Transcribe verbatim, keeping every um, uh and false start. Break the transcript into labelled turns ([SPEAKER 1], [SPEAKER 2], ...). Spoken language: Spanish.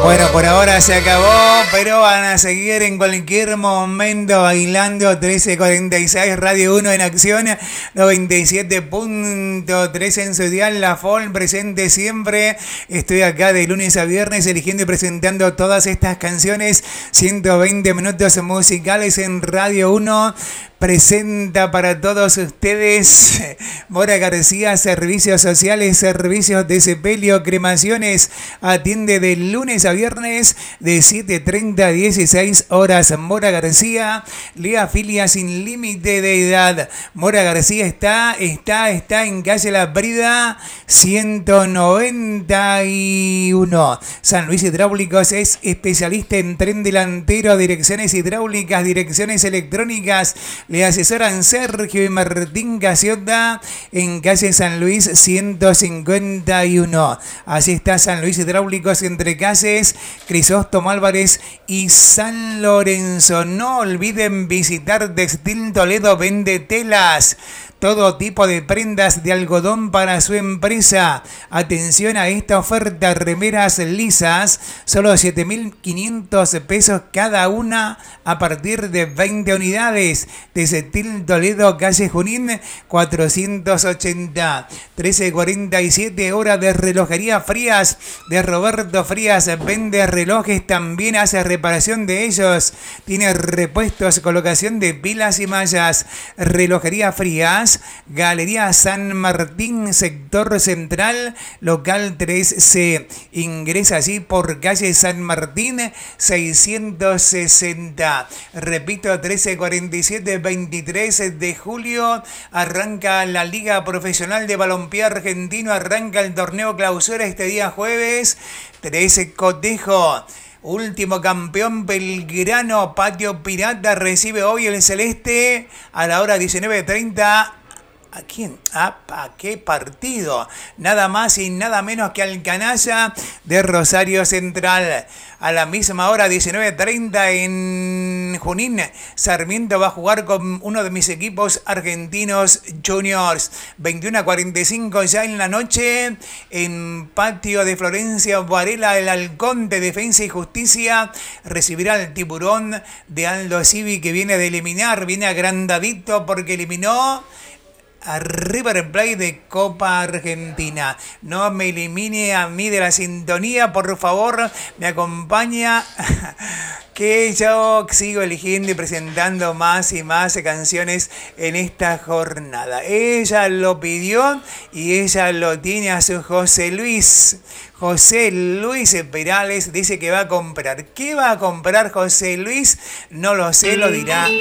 [SPEAKER 1] Bueno, por ahora se acabó, pero van a seguir en cualquier momento bailando. Trece cuarenta y seis, Radio uno en acción, noventa y siete punto tres en su dial, La Fol presente siempre. Estoy acá de lunes a viernes eligiendo y presentando todas estas canciones. ciento veinte minutos musicales en Radio uno. Presenta para todos ustedes Mora García, servicios sociales, servicios de sepelio, cremaciones. Atiende de lunes a viernes de siete treinta a dieciséis horas. Mora García le afilia sin límite de edad. Mora García está, está, está en calle La Brida ciento noventa y uno. San Luis Hidráulicos es especialista en tren delantero, direcciones hidráulicas, direcciones electrónicas. Le asesoran Sergio y Martín Casiota en calle San Luis ciento cincuenta y uno. Así está San Luis Hidráulicos entre calles Crisóstomo Álvarez y San Lorenzo. No olviden visitar Textil Toledo, vende telas. Todo tipo de prendas de algodón para su empresa. Atención a esta oferta: remeras lisas, solo siete mil quinientos pesos cada una a partir de veinte unidades. Textil Toledo, calle Junín cuatrocientos ochenta. trece cuarenta y siete, hora de relojería Frías, de Roberto Frías. Vende relojes, también hace reparación de ellos. Tiene repuestos, colocación de pilas y mallas. Relojería Frías, Galería San Martín, sector central, local tres C. Ingresa allí por calle San Martín seiscientos sesenta. Repito, trece cuarenta y siete, veintitrés de julio arranca la Liga Profesional de Balompié Argentino, arranca el torneo clausura este día jueves. trece Cotejo. Último campeón Belgrano, Patio Pirata, recibe hoy el Celeste a la hora diecinueve treinta. ¿A quién? ¿A qué partido? Nada más y nada menos que al Canalla de Rosario Central. A la misma hora, diecinueve treinta en Junín, Sarmiento va a jugar con uno de mis equipos argentinos juniors. veintiuno cuarenta y cinco ya en la noche, en Patio de Florencia Varela, el Halcón de Defensa y Justicia recibirá al Tiburón de Aldo Civi, que viene de eliminar, viene agrandadito porque eliminó a River Plate de Copa Argentina. No me elimine a mí de la sintonía, por favor, me acompaña, que yo sigo eligiendo y presentando más y más canciones en esta jornada. Ella lo pidió y ella lo tiene a su José Luis. José Luis Perales dice que va a comprar. ¿Qué va a comprar José Luis? No lo sé, lo dirá